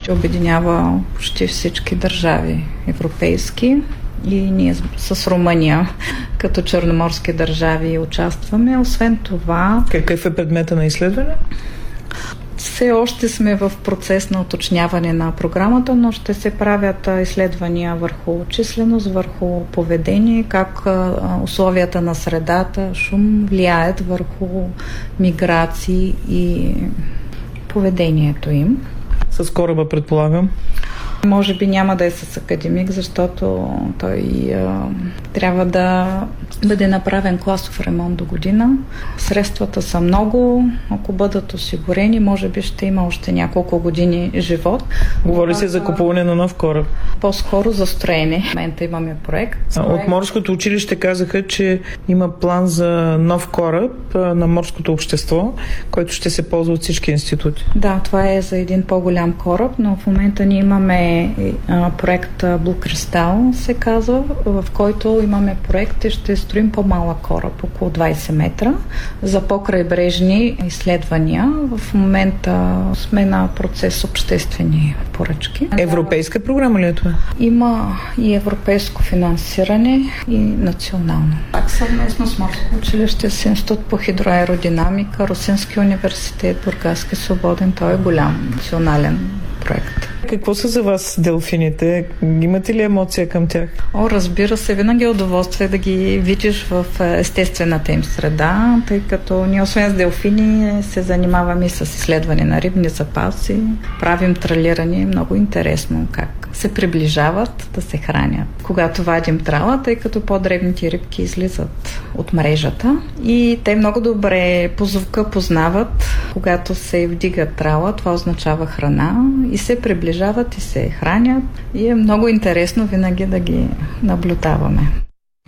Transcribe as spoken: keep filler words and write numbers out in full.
Обединява почти всички държави европейски и ние с Румъния като черноморски държави участваме. Освен това... Какъв е предмета на изследване? Все още сме в процес на уточняване на програмата, но ще се правят изследвания върху численост, върху поведение, как условията на средата, шум влияят върху миграции и поведението им. С кораба, предполагам? Може би няма да е с академик, защото той а, трябва да бъде направен класов ремонт до година. Средствата са много, ако бъдат осигурени, може би ще има още няколко години живот. Говори се за купуване на нов кораб? По-скоро за строене. В момента имаме проект. От Морското училище казаха, че има план за нов кораб на Морското общество, който ще се ползва от всички институти. Да, това е за един по-голям кораб, но в момента ние имаме проект Blue Crystal, се казва, в който имаме проект и ще строим по-малък кораб, около двайсет метра, за по-крайбрежни изследвания. В момента сме на процес обществени поръчки. Европейска програма ли е това? Има и европейско финансиране, и национално. Так съвместно с Морско училище, с Институт по хидроаеродинамика, Русински университет, Бургаски свободен, той е голям национален проект. Какво са за вас делфините? Имате ли емоция към тях? О, разбира се, винаги е удоволствие да ги видиш в естествената им среда, тъй като ние освен с делфини се занимаваме и с изследване на рибни запаси, правим тралиране, много интересно как се приближават да се хранят. Когато вадим трала, тъй като по-дребните рибки излизат от мрежата и те много добре по звука познават, когато се вдига трала, това означава храна и се приближават и се хранят и е много интересно винаги да ги наблюдаваме.